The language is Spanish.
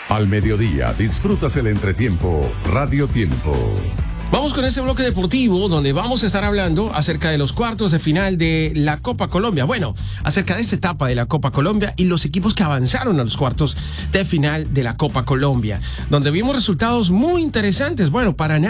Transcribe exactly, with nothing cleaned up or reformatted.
Al mediodía disfrutas el entretiempo Radio Tiempo. Vamos con ese bloque deportivo donde vamos a estar hablando acerca de los cuartos de final de la Copa Colombia. Bueno, acerca de esta etapa de la Copa Colombia y los equipos que avanzaron a los cuartos de final de la Copa Colombia, donde vimos resultados muy interesantes. Bueno, Paraná